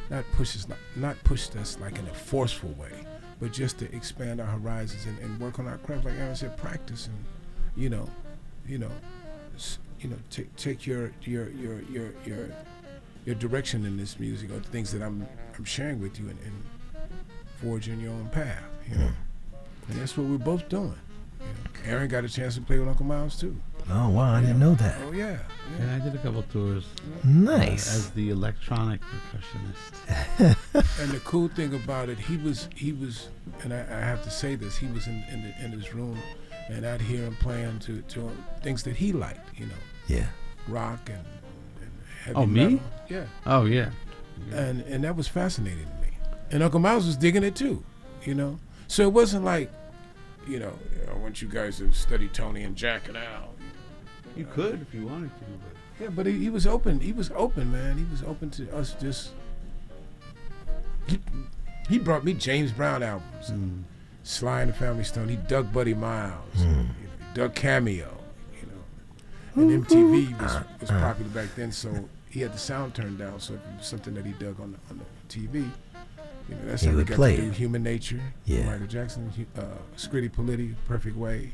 not pushed us like in a forceful way, but just to expand our horizons and work on our craft. Like Aaron said, practice and take your direction in this music, or the things that I'm sharing with you, and forge in your own path. And that's what we're both doing. Aaron got a chance to play with Uncle Miles too. Oh wow, I didn't know that. Oh yeah. Yeah, I did a couple tours. Nice. As the electronic percussionist. And the cool thing about it, he was, and I have to say this, he was in his room, and I'd hear him playing to things that he liked, Yeah. rock and heavy Oh, me? metal. Yeah. Oh yeah. And that was fascinating to me. And Uncle Miles was digging it too, So it wasn't like, I want you guys to study Tony and Jack and Al. You could if you wanted to, but Yeah, but he was open. He was open, man. He was open to us just. He brought me James Brown albums, Sly and the Family Stone. He dug Buddy Miles, he dug Cameo, And MTV was popular back then, so he had the sound turned down. So if it was something that he dug on the TV, that's He how we would got play to do it. Human Nature, Yeah. Michael Jackson, Scritti Politti, Perfect Way.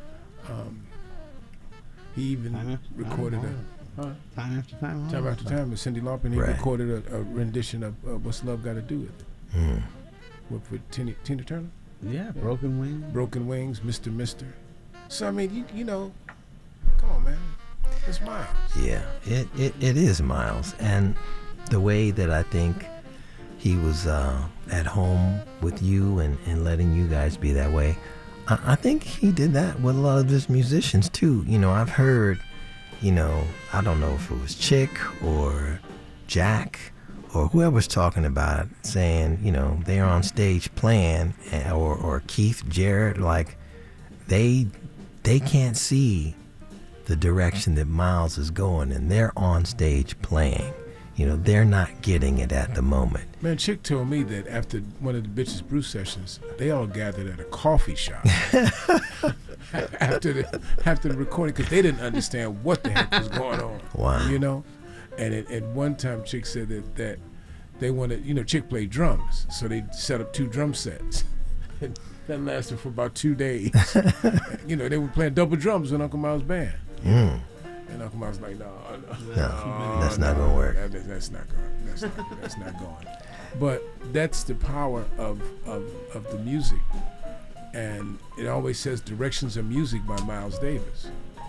He even recorded Time After Time. Time After Time with Cyndi Lauper, and he Right. recorded a rendition of What's Love Got to Do with It. With Tina Turner? Yeah, Broken Wings. Broken Wings, Mr. So, I mean, come on, man. It's Miles. Yeah, it is Miles, and the way that I think he was at home with you and letting you guys be that way, I think he did that with a lot of his musicians too. I've heard, I don't know if it was Chick or Jack or whoever's talking about it, saying, they're on stage playing, or Keith Jarrett, like they can't see the direction that Miles is going, and they're on stage playing. They're not getting it at the moment. Man, Chick told me that after one of the Bitches Brew sessions, they all gathered at a coffee shop after the recording, because they didn't understand what the heck was going on. Wow. And at one time, Chick said that they wanted, Chick played drums, so they set up 2 drum sets. And that lasted for about 2 days. They were playing double drums with Uncle Miles' band. And Uncle Miles was like, no, that's not gonna work. That's not going. That's not going. But that's the power of the music, and it always says "Directions of Music" by Miles Davis.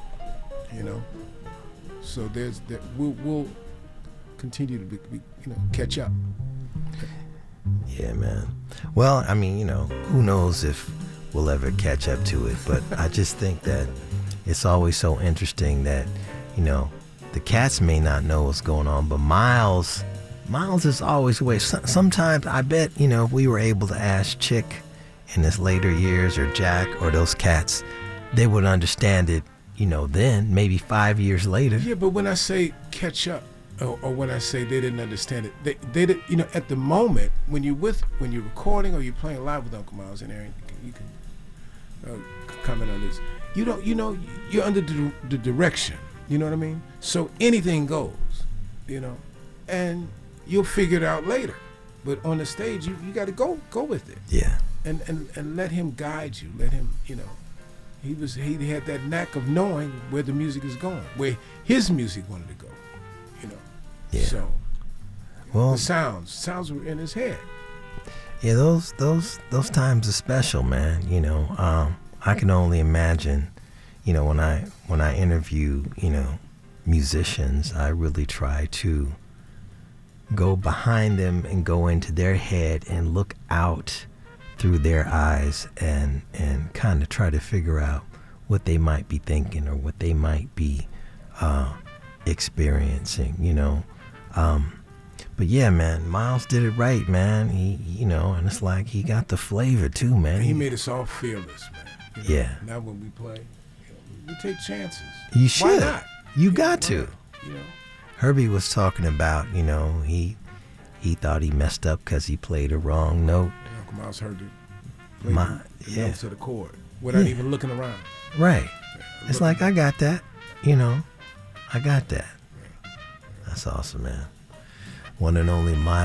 So there's that. We'll continue to be catch up. Yeah, man. Well, I mean, who knows if we'll ever catch up to it, but I just think that it's always so interesting that, the cats may not know what's going on, but Miles is always away. Sometimes I bet, if we were able to ask Chick in his later years, or Jack, or those cats, they would understand it, then, maybe 5 years later. Yeah, but when I say catch up, or when I say they didn't understand it, they did, at the moment when you're recording or you're playing live with Uncle Miles, and Aaron, you can comment on this. You're under the direction. You know what I mean? So anything goes, and you'll figure it out later. But on the stage, you got to go with it. Yeah. And let him guide you. Let him, he had that knack of knowing where the music is going, where his music wanted to go. Yeah. So, well, the sounds were in his head. Yeah, those times are special, man. I can only imagine, when I interview, musicians, I really try to go behind them and go into their head and look out through their eyes and kind of try to figure out what they might be thinking or what they might be experiencing, But yeah, man, Miles did it right, man. He, and it's like he got the flavor too, man. He made us all fearless, man. Yeah. Now when we play, we take chances. You should. Why not? You got to. Herbie was talking about, he thought he messed up because he played a wrong note. Uncle Miles heard the notes of the chord without even looking around. Right. It's like, I got that. I got that. That's awesome, man. One and only Miles.